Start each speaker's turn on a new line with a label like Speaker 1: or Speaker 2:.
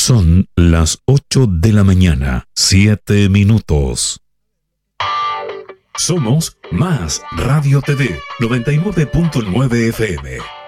Speaker 1: Son las 8 de la mañana, 7 minutos. Somos Más Radio TV, 99.9 FM.